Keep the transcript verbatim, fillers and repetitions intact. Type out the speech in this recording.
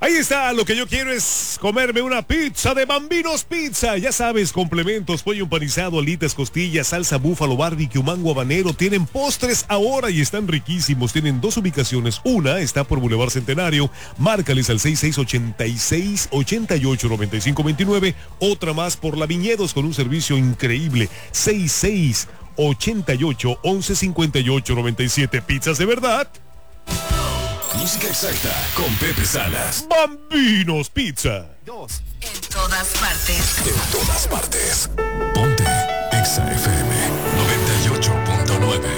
Ahí está, lo que yo quiero es comerme una pizza de Bambinos Pizza. Ya sabes, complementos, pollo empanizado, alitas, costillas, salsa búfalo, barbecue, mango habanero. Tienen postres ahora y están riquísimos. Tienen dos ubicaciones. Una está por Boulevard Centenario. Márcales al seis seis ocho seis, ocho ocho, nueve cinco dos nueve. Otra más por La Viñedos con un servicio increíble. seis seis ocho ocho, once cincuenta y ocho, noventa y siete. Pizzas de verdad. Música exacta con Pepe Salas. Bambinos Pizza. Dos. En todas partes. En todas partes. Ponte Exa F M noventa y ocho punto nueve.